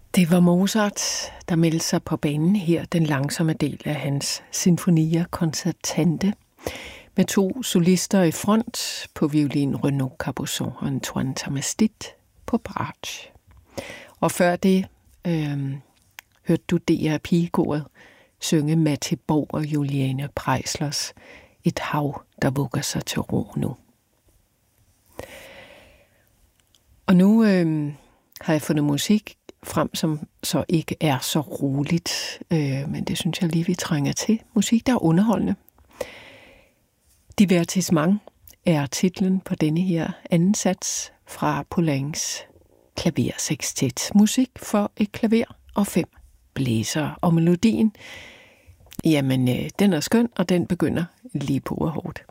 Det var Mozart, der meldte sig på banen her, den langsomme del af hans Sinfonia Concertante, med 2 solister i front, på violin Renaud Capuçon og Antoine Tamastit på bratsch. Og før det hørte du DR Pigekoret synge Matti Borg og Juliane Preislers Et hav, der vugger sig til ro nu. Og nu har jeg fundet musik frem, som så ikke er så roligt, men det synes jeg lige, vi trænger til. Musik, der er underholdende. Divertissement er titlen på denne her anden sats fra Poulencs klaversextet. Musik for et klaver og 5 blæsere. Og melodien, jamen, den er skøn, og den begynder lige på hårdt.